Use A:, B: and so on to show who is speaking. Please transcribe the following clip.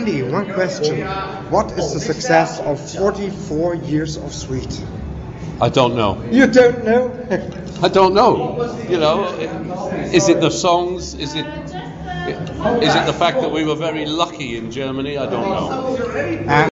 A: Andy, one question. What is the success of 44 years of Sweet?
B: I don't know.
A: You don't know?
B: I don't know. You know, is it the songs? Is it the fact that we were very lucky in Germany? I don't know.